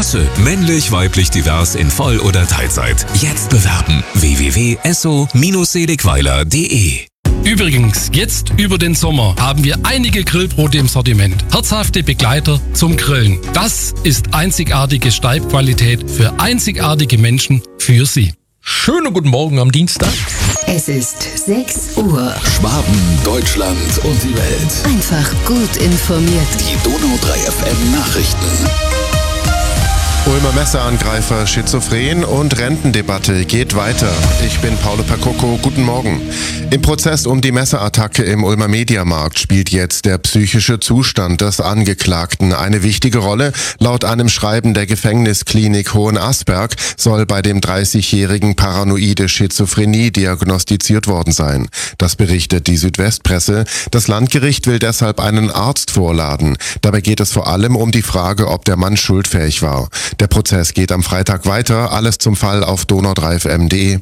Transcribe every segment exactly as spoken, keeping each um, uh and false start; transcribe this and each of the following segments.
Klasse. Männlich, weiblich, divers in Voll- oder Teilzeit. Jetzt bewerben. w w w punkt esso Bindestrich seligweiler punkt de. Übrigens, jetzt über den Sommer haben wir einige Grillbrote im Sortiment. Herzhafte Begleiter zum Grillen. Das ist einzigartige Steibqualität für einzigartige Menschen für Sie. Schönen guten Morgen am Dienstag. Es ist sechs Uhr. Schwaben, Deutschland und die Welt. Einfach gut informiert. Die Donau drei F M Nachrichten. Ulmer Messerangreifer, Schizophren und Rentendebatte geht weiter. Ich bin Paolo Percocco, guten Morgen. Im Prozess um die Messerattacke im Ulmer Mediamarkt spielt jetzt der psychische Zustand des Angeklagten eine wichtige Rolle. Laut einem Schreiben der Gefängnisklinik Hohenasperg soll bei dem dreißigjährigen paranoide Schizophrenie diagnostiziert worden sein. Das berichtet die Südwestpresse. Das Landgericht will deshalb einen Arzt vorladen. Dabei geht es vor allem um die Frage, ob der Mann schuldfähig war. Der Prozess geht am Freitag weiter. Alles zum Fall auf donau drei f m punkt de.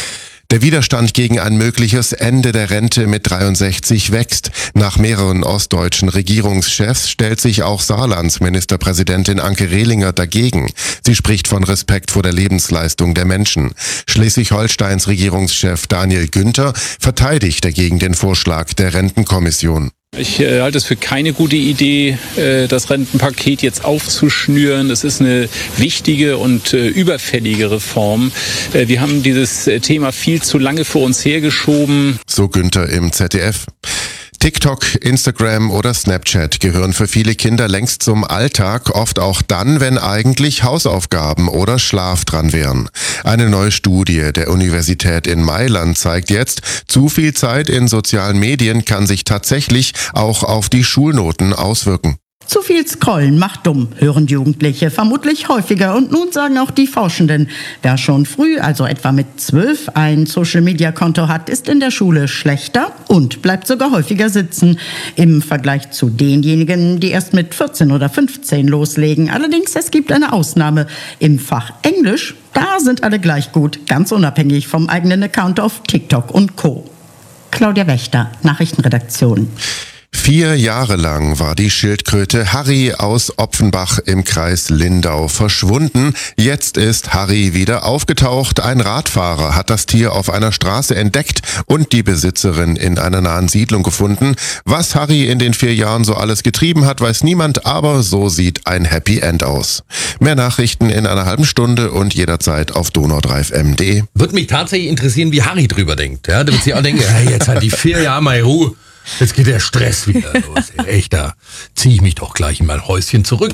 Der Widerstand gegen ein mögliches Ende der Rente mit dreiundsechzig wächst. Nach mehreren ostdeutschen Regierungschefs stellt sich auch Saarlands Ministerpräsidentin Anke Rehlinger dagegen. Sie spricht von Respekt vor der Lebensleistung der Menschen. Schleswig-Holsteins Regierungschef Daniel Günther verteidigt dagegen den Vorschlag der Rentenkommission. Ich äh, halte es für keine gute Idee, äh, das Rentenpaket jetzt aufzuschnüren. Es ist eine wichtige und äh, überfällige Reform. Äh, wir haben dieses äh, Thema viel zu lange vor uns hergeschoben. So Günther im Z D F. TikTok, Instagram oder Snapchat gehören für viele Kinder längst zum Alltag, oft auch dann, wenn eigentlich Hausaufgaben oder Schlaf dran wären. Eine neue Studie der Universität in Mailand zeigt jetzt, zu viel Zeit in sozialen Medien kann sich tatsächlich auch auf die Schulnoten auswirken. Zu viel Scrollen macht dumm, hören Jugendliche vermutlich häufiger. Und nun sagen auch die Forschenden, wer schon früh, also etwa mit zwölf, ein Social-Media-Konto hat, ist in der Schule schlechter und bleibt sogar häufiger sitzen. Im Vergleich zu denjenigen, die erst mit vierzehn oder fünfzehn loslegen. Allerdings, es gibt eine Ausnahme. Im Fach Englisch, da sind alle gleich gut, ganz unabhängig vom eigenen Account auf TikTok und Co. Claudia Wächter, Nachrichtenredaktion. Vier Jahre lang war die Schildkröte Harry aus Opfenbach im Kreis Lindau verschwunden. Jetzt ist Harry wieder aufgetaucht. Ein Radfahrer hat das Tier auf einer Straße entdeckt und die Besitzerin in einer nahen Siedlung gefunden. Was Harry in den vier Jahren so alles getrieben hat, weiß niemand, aber so sieht ein Happy End aus. Mehr Nachrichten in einer halben Stunde und jederzeit auf donau drei f m punkt de. Würde mich tatsächlich interessieren, wie Harry drüber denkt. Ja, der wird sich auch denken, hey, jetzt hat die vier Jahre mal Ruhe. Jetzt geht der Stress wieder los. Echt, da ziehe ich mich doch gleich in mein Häuschen zurück.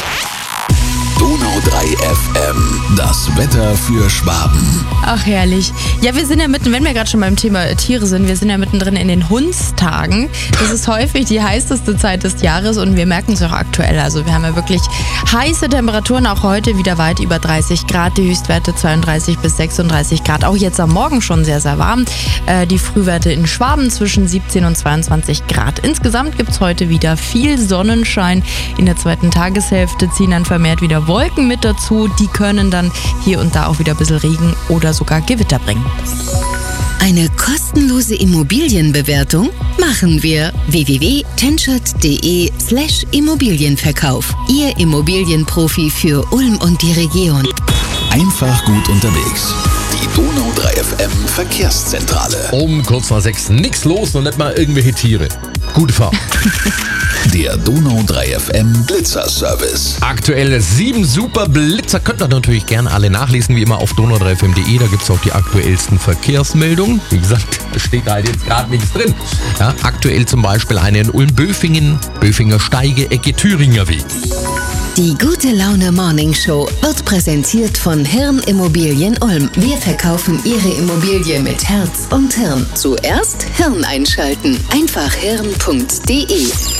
Donau drei F M, das Wetter für Schwaben. Ach, herrlich. Ja, wir sind ja mitten, wenn wir gerade schon beim Thema Tiere sind, wir sind ja mittendrin in den Hundstagen. Das ist häufig die heißeste Zeit des Jahres und wir merken es auch aktuell. Also wir haben ja wirklich heiße Temperaturen, auch heute wieder weit über dreißig Grad, die Höchstwerte zweiunddreißig bis sechsunddreißig Grad. Auch jetzt am Morgen schon sehr, sehr warm. Äh, die Frühwerte in Schwaben zwischen siebzehn und zweiundzwanzig Grad. Insgesamt gibt es heute wieder viel Sonnenschein. In der zweiten Tageshälfte ziehen dann vermehrt wieder Wolken mit dazu. Die können dann hier und da auch wieder ein bisschen Regen oder sogar Gewitter bringen. Eine kostenlose Immobilienbewertung machen wir. w w w punkt tenschert punkt de slash Immobilienverkauf. Ihr Immobilienprofi für Ulm und die Region. Einfach gut unterwegs. Die Donau drei F M Verkehrszentrale. Um kurz nach sechs nix los und nicht mal irgendwelche Tiere. Gute Fahrt. Der Donau drei F M Blitzerservice. Aktuell sieben super Blitzer. Könnt ihr natürlich gerne alle nachlesen, wie immer auf donau drei f m punkt de. Da gibt es auch die aktuellsten Verkehrsmeldungen. Wie gesagt, da steht halt jetzt gerade nichts drin. Ja, aktuell zum Beispiel eine in Ulm-Böfingen, Böfinger Steige, Ecke Thüringer Weg. Die Gute Laune Morning Show wird präsentiert von Hirn Immobilien Ulm. Wir verkaufen Ihre Immobilie mit Herz und Hirn. Zuerst Hirn einschalten. Einfach hirn punkt de.